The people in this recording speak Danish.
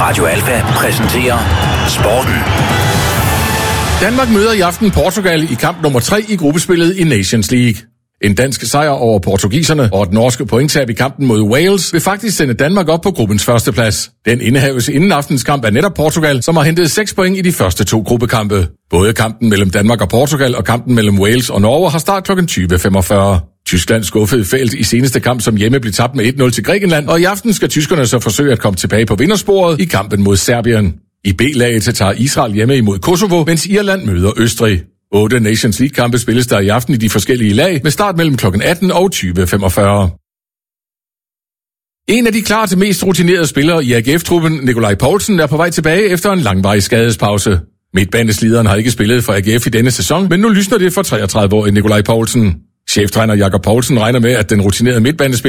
Radio Alfa præsenterer Sporten. Danmark møder i aften Portugal i kamp nummer 3 i gruppespillet i Nations League. En dansk sejr over portugiserne og et norske pointtab i kampen mod Wales vil faktisk sende Danmark op på gruppens førsteplads. Den indehaves inden aftens kamp af netop Portugal, som har hentet 6 point i de første 2 gruppekampe. Både kampen mellem Danmark og Portugal og kampen mellem Wales og Norge har start kl. 20.45. Tyskland skuffede fælt i seneste kamp, som hjemme blev tabt med 1-0 til Grækenland, og i aften skal tyskerne så forsøge at komme tilbage på vindersporet i kampen mod Serbien. I B-laget tager Israel hjemme imod Kosovo, mens Irland møder Østrig. 8 Nations League-kampe spilles der i aften i de forskellige lag, med start mellem kl. 18 og 20.45. En af de klart mest rutinerede spillere i AGF-truppen, Nikolaj Poulsen, er på vej tilbage efter en langvarig skadespause. Midtbaneslideren har ikke spillet for AGF i denne sæson, men nu lysner det for 33-årige Nikolaj Poulsen. Cheftræner Jakob Poulsen regner med, at den rutinerede midtbanespiller